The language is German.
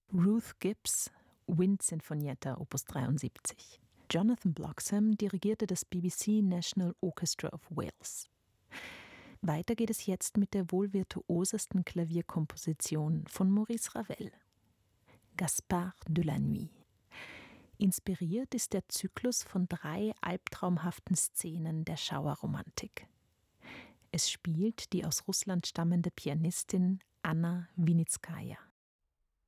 Ruth Gibbs, Windsinfonietta Opus 73. Jonathan Bloxham dirigierte das BBC National Orchestra of Wales. Weiter geht es jetzt mit der wohl virtuosesten Klavierkomposition von Maurice Ravel. Gaspard de la Nuit. Inspiriert ist der Zyklus von 3 albtraumhaften Szenen der Schauerromantik. Es spielt die aus Russland stammende Pianistin Anna Winitskaja.